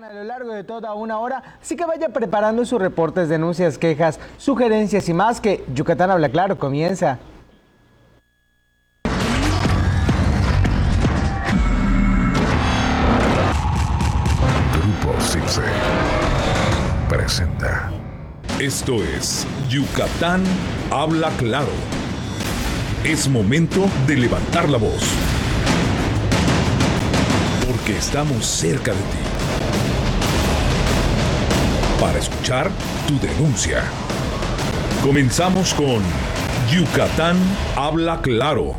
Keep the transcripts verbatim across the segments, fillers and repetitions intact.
a lo largo de toda una hora, así que vaya preparando sus reportes, denuncias, quejas, sugerencias y más, que Yucatán Habla Claro comienza. Grupo Cipse presenta. Esto es Yucatán Habla Claro. Es momento de levantar la voz, porque estamos cerca de ti, para escuchar tu denuncia. Comenzamos con Yucatán Habla Claro.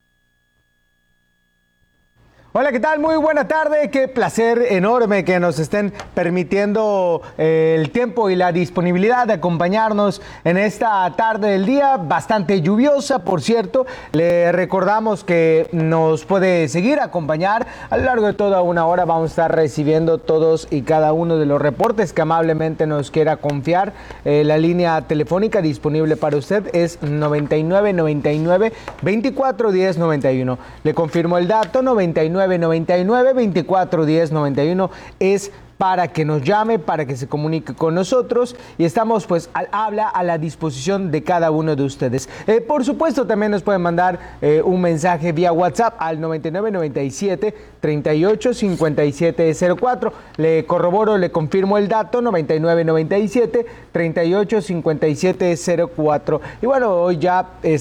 Hola, ¿qué tal? Muy buena tarde. Qué placer enorme que nos estén permitiendo eh, el tiempo y la disponibilidad de acompañarnos en esta tarde del día, bastante lluviosa, por cierto. Le recordamos que nos puede seguir, acompañar a lo largo de toda una hora. Vamos a estar recibiendo todos y cada uno de los reportes que amablemente nos quiera confiar. Eh, la línea telefónica disponible para usted es noventa y nueve noventa y nueve veinticuatro diez noventa y uno. Le confirmo el dato, noventa y nueve noventa y nueve veinticuatro diez noventa y uno es para que nos llame, para que se comunique con nosotros, y estamos pues al habla, a la disposición de cada uno de ustedes. Eh, por supuesto, también nos pueden mandar eh, un mensaje vía WhatsApp al noventa y nueve noventa y siete treinta y ocho cincuenta y siete cero cuatro. Le corroboro, le confirmo el dato, noventa y nueve noventa y siete treinta y ocho cincuenta y siete cero cuatro. Y bueno, hoy ya